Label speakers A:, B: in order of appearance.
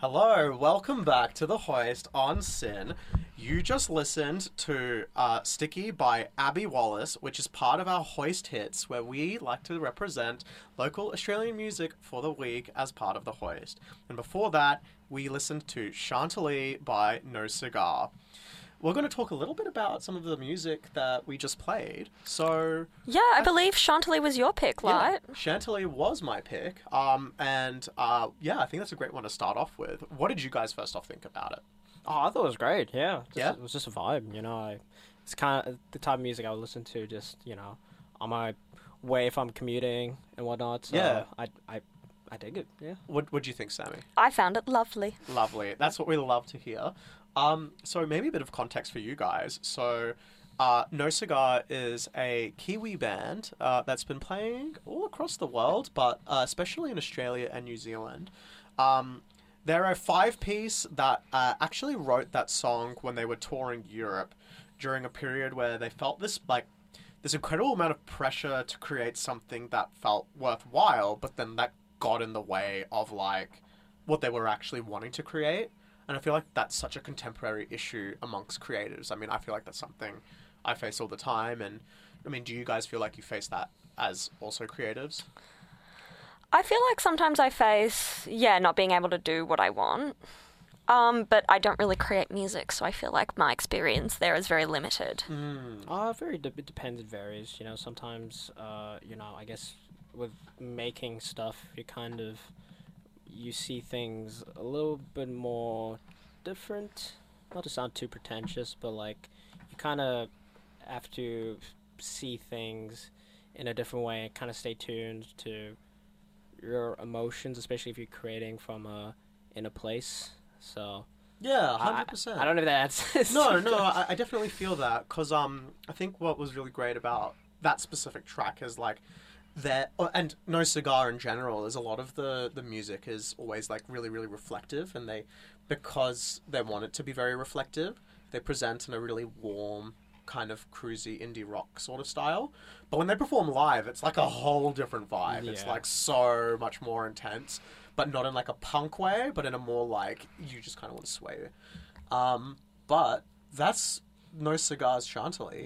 A: Hello, welcome back to The Hoist on Sin. You just listened to Sticky by Abby Wallace, which is part of our Hoist Hits, where we like to represent local Australian music for the week as part of The Hoist. And before that, we listened to Chantilly by No Cigar. We're going to talk a little bit about some of the music that we just played. So
B: yeah, I believe Chantilly was your pick, right?
A: yeah, Chantilly was my pick. Yeah, I think that's a great one to start off with. What did you guys first off think about it?
C: Oh, I thought it was great. Yeah,
A: Yeah?
C: It was just a vibe. It's kind of the type of music I would listen to. Just on my way if I'm commuting and whatnot. So
A: Yeah.
C: I dig it. Yeah.
A: What do you think, Sammy?
B: I found it lovely.
A: Lovely. That's what we love to hear. So maybe a bit of context for you guys. So, No Cigar is a Kiwi band that's been playing all across the world, but especially in Australia and New Zealand. They're a five-piece that actually wrote that song when they were touring Europe during a period where they felt this incredible amount of pressure to create something that felt worthwhile, but then that got in the way of what they were actually wanting to create. And I feel like that's such a contemporary issue amongst creators. I mean, I feel like that's something I face all the time. And I mean, do you guys feel like you face that as also creatives?
B: I feel like sometimes I face, not being able to do what I want. But I don't really create music, so I feel like my experience there is very limited.
C: It depends. It varies. Sometimes I guess with making stuff, you see things a little bit more different. Not to sound too pretentious, but you kind of have to see things in a different way and kind of stay tuned to your emotions, especially if you're creating from in a place. So
A: Yeah, 100%.
C: I don't know if that answers.
A: No, I definitely feel that because I think what was really great about that specific track is and No Cigar in general is a lot of the music is always really, really reflective, and because they want it to be very reflective, they present in a really warm kind of cruisy indie rock sort of style. But when they perform live, it's a whole different vibe.
C: Yeah.
A: It's so much more intense, but not in a punk way, but in a more you just kind of want to sway. But that's No Cigar's Chantilly.